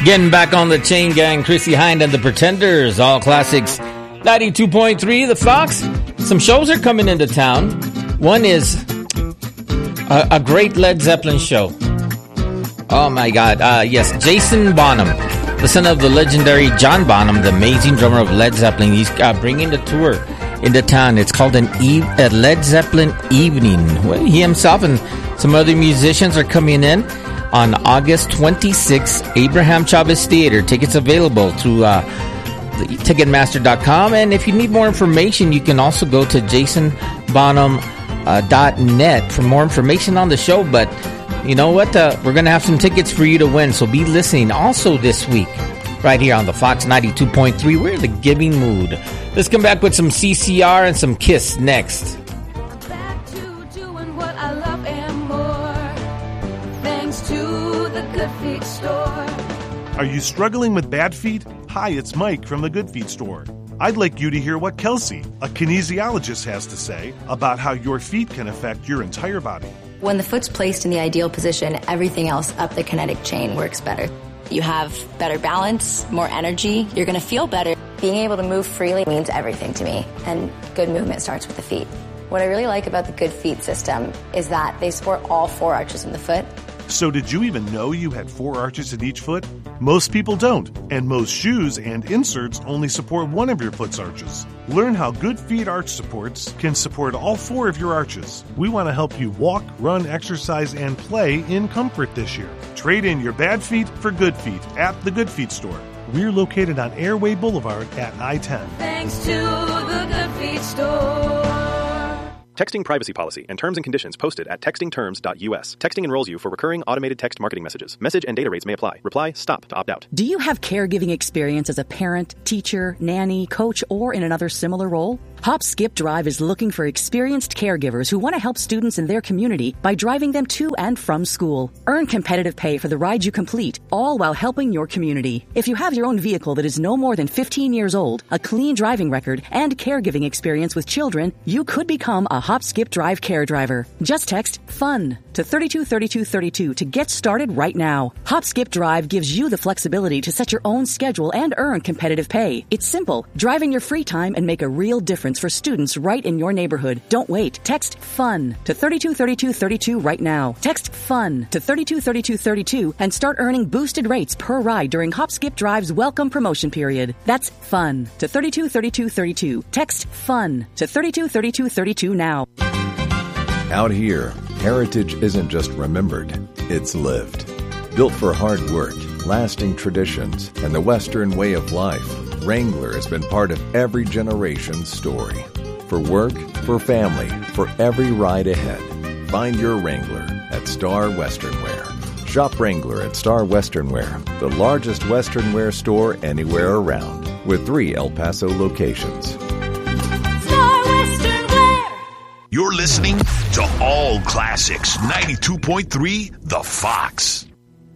Getting back on the chain gang, Chrissy Hind and the Pretenders, all classics. 92.3, The Fox. Some shows are coming into town. One is a great Led Zeppelin show. Oh my God. Yes, Jason Bonham, the son of the legendary John Bonham, the amazing drummer of Led Zeppelin. He's bringing the tour into town. It's called a Led Zeppelin Evening. Well, he himself and some other musicians are coming in on August 26th, Abraham Chavez Theater. Tickets available through Ticketmaster.com. And if you need more information, you can also go to jasonbonham.net for more information on the show. But you know what? We're going to have some tickets for you to win, so be listening also this week right here on the Fox 92.3. We're in the giving mood. Let's come back with some CCR and some Kiss next. Are you struggling with bad feet? Hi, it's Mike from the Good Feet store. I'd like you to hear what Kelsey, a kinesiologist, has to say about how your feet can affect your entire body. When the foot's placed in the ideal position, everything else up the kinetic chain works better. You have better balance, more energy, you're going to feel better. Being able to move freely means everything to me, and good movement starts with the feet. What I really like about the Good Feet system is that they support all four arches in the foot. So did you even know you had 4 arches in each foot? Most people don't, and most shoes and inserts only support one of your foot's arches. Learn how Good Feet arch supports can support all 4 of your arches. We want to help you walk, run, exercise, and play in comfort this year. Trade in your bad feet for good feet at the Good Feet store. We're located on Airway Boulevard at I-10. Thanks to the Good Feet store. Texting privacy policy and terms and conditions posted at textingterms.us. Texting enrolls you for recurring automated text marketing messages. Message and data rates may apply. Reply STOP to opt out. Do you have caregiving experience as a parent, teacher, nanny, coach, or in another similar role? Hop Skip Drive is looking for experienced caregivers who want to help students in their community by driving them to and from school. Earn competitive pay for the ride you complete, all while helping your community. If you have your own vehicle that is no more than 15 years old, a clean driving record, and caregiving experience with children, you could become a Hop Skip Drive care driver. Just text FUN to 323232 to get started right now. Hop Skip Drive gives you the flexibility to set your own schedule and earn competitive pay. It's simple. Drive in your free time and make a real difference for students right in your neighborhood. Don't wait. Text FUN to 323232 right now. Text FUN to 323232 and start earning boosted rates per ride during Hop Skip Drive's welcome promotion period. That's FUN to 323232. Text FUN to 323232 now. Out here, heritage isn't just remembered, it's lived. Built for hard work, lasting traditions, and the Western way of life, Wrangler has been part of every generation's story. For work, for family, for every ride ahead. Find your Wrangler at Star Western Wear. Shop Wrangler at Star Western Wear, the largest Western wear store anywhere around, with 3 El Paso locations. You're listening to All Classics 92.3 The Fox.